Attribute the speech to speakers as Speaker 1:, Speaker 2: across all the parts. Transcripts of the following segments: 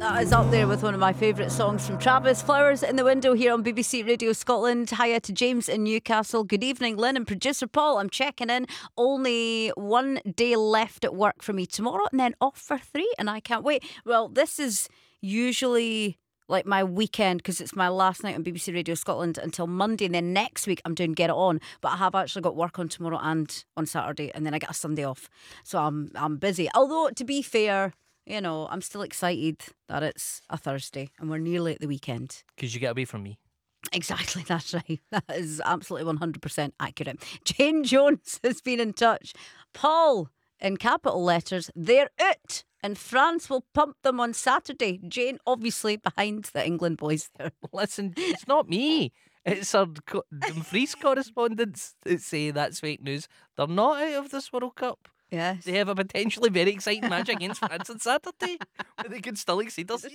Speaker 1: That is up there with one of my favourite songs from Travis. Flowers in the Window here on BBC Radio Scotland. Hiya to James in Newcastle. Good evening, Lynn and producer Paul. I'm checking in. Only one day left at work for me tomorrow and then off for 3, and I can't wait. Well, this is usually like my weekend because it's my last night on BBC Radio Scotland until Monday, and then next week I'm doing Get It On, but I have actually got work on tomorrow and on Saturday, and then I get a Sunday off, so I'm busy. Although, to be fair, you know, I'm still excited that it's a Thursday and we're nearly at the weekend.
Speaker 2: Because you get away from me.
Speaker 1: Exactly, that's right. That is absolutely 100% accurate. Jane Jones has been in touch. Paul, in capital letters, they're out, and France will pump them on Saturday. Jane, obviously behind the England boys there.
Speaker 2: Listen, it's not me. It's our Dumfries correspondents that say that's fake news. They're not out of this World Cup.
Speaker 1: Yes.
Speaker 2: They have a potentially very exciting match against France on Saturday, but they could still exceed us.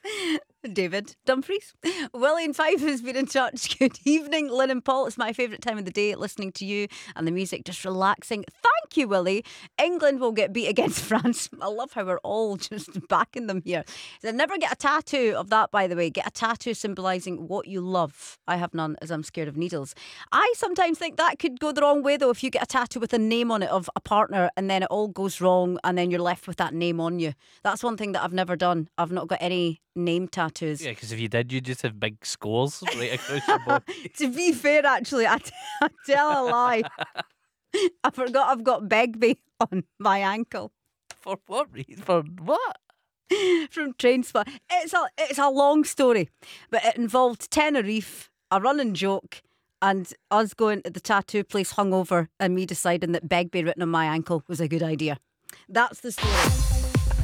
Speaker 1: David Dumfries. Willie in Fife has been in touch. Good evening, Lynn and Paul. It's my favourite time of the day, listening to you and the music, just relaxing. Thank you, Willie. England will get beat against France. I love how we're all just backing them here. So never get a tattoo of that, by the way. Get a tattoo symbolising what you love. I have none, as I'm scared of needles. I sometimes think that could go the wrong way, though, if you get a tattoo with a name on it of a partner and then it all goes wrong and then you're left with that name on you. That's one thing that I've never done. I've not got any name tattoos.
Speaker 2: Yeah, because if you did, you'd just have big scores right across your body.
Speaker 1: To be fair, actually, I tell a lie. I forgot I've got Begbie on my ankle.
Speaker 2: For what reason? For what?
Speaker 1: From Trainspot. It's a long story, but it involved Tenerife, a running joke, and us going to the tattoo place hungover and me deciding that Begbie written on my ankle was a good idea. That's the story.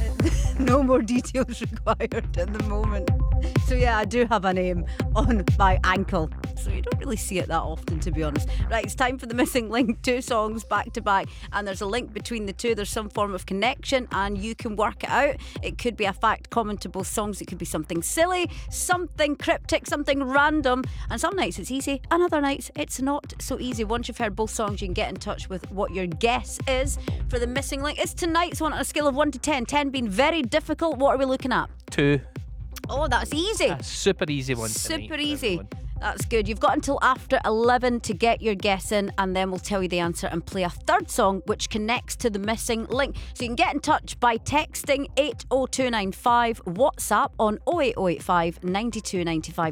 Speaker 1: No more details required at the moment. So yeah, I do have a name on my ankle. So you don't really see it that often, to be honest. Right, it's time for the missing link. 2 songs back to back, and there's a link between the two. There's some form of connection, and you can work it out. It could be a fact common to both songs. It could be something silly, something cryptic, something random. And some nights it's easy, and other nights it's not so easy. Once you've heard both songs, you can get in touch with what your guess is for the missing link. It's tonight's one on a scale of 1 to 10. 10 being very difficult. What are we looking at?
Speaker 2: 2.
Speaker 1: Oh, that's easy.
Speaker 2: A super easy one tonight.
Speaker 1: Super easy. That's good. You've got until after 11 to get your guess in, and then we'll tell you the answer and play a third song which connects to the missing link. So you can get in touch by texting 80295, WhatsApp on 08085 9295